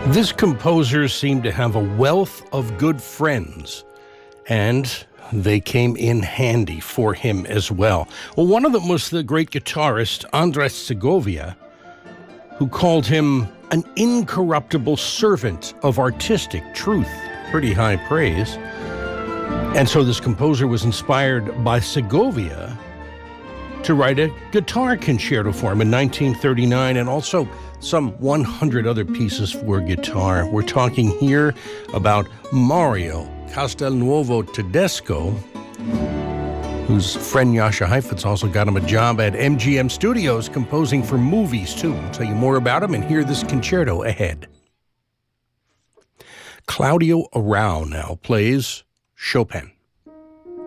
This composer seemed to have a wealth of good friends, and they came in handy for him as well. Well, one of them was the great guitarist Andres Segovia, who called him an incorruptible servant of artistic truth. Pretty high praise. And so this composer was inspired by Segovia to write a guitar concerto for him in 1939, and also some 100 other pieces for guitar. We're talking here about Mario Castelnuovo Tedesco, whose friend Jascha Heifetz also got him a job at MGM Studios composing for movies, too. I'll tell you more about him and hear this concerto ahead. Claudio Arrau now plays Chopin.